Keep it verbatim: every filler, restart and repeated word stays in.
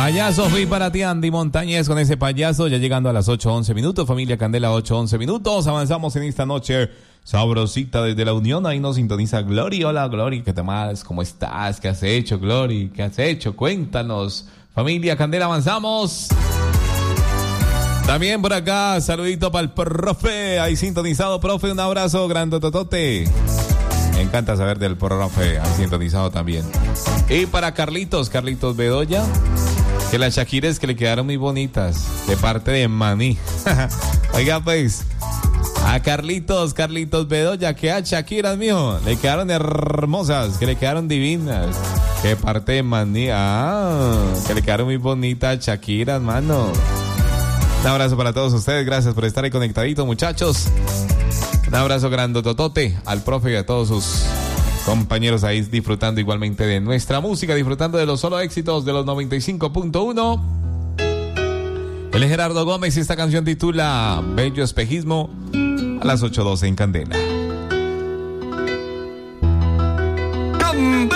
Payaso, fui para ti, Andy Montañez, con ese payaso, ya llegando a las ocho once minutos, familia Candela, ocho once minutos, avanzamos en esta noche sabrosita desde la Unión, ahí nos sintoniza Glory. Hola Glory, ¿qué te más? ¿Cómo estás? ¿Qué has hecho, Glory? ¿Qué has hecho? Cuéntanos, familia Candela, avanzamos. También por acá, saludito para el profe, ahí sintonizado, profe, un abrazo grandototote. Me encanta saber del profe, ahí sintonizado también. Y para Carlitos, Carlitos Bedoya, que las Shakires que le quedaron muy bonitas, de parte de Maní. Oiga pues, a Carlitos, Carlitos Bedoya, que a Shakiras, mijo, le quedaron hermosas, que le quedaron divinas. Que parte de Maní, ah, que le quedaron muy bonitas Shakiras, mano. Un abrazo para todos ustedes, gracias por estar ahí conectaditos, muchachos. Un abrazo grandototote al profe y a todos sus compañeros ahí disfrutando igualmente de nuestra música, disfrutando de los solo éxitos de los noventa y cinco punto uno. Él es Gerardo Gómez y esta canción titula Bello Espejismo, a las ocho doce en Candela.